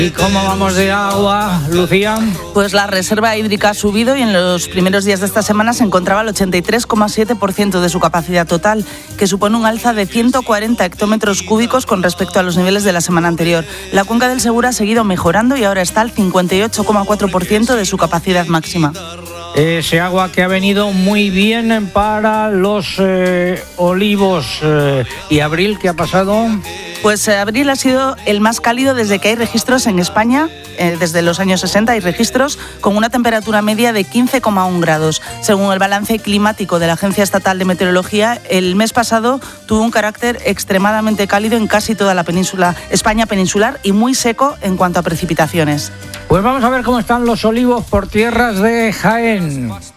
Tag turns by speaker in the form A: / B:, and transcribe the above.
A: ¿Y cómo vamos de agua, Lucía?
B: Pues la reserva hídrica ha subido y en los primeros días de esta semana se encontraba al 83,7% de su capacidad total, que supone un alza de 140 hectómetros cúbicos con respecto a los niveles de la semana anterior. La cuenca del Segura ha seguido mejorando y ahora está al 58,4% de su capacidad máxima.
A: Ese agua que ha venido muy bien para los olivos. ¿Y abril qué ha pasado?
B: Pues abril ha sido el más cálido desde que hay registros en España. Desde los años 60 hay registros con una temperatura media de 15,1 grados. Según el balance climático de la Agencia Estatal de Meteorología, el mes pasado tuvo un carácter extremadamente cálido en casi toda la península, España peninsular, y muy seco en cuanto a precipitaciones.
A: Pues vamos a ver cómo están los olivos por tierras de Jaén.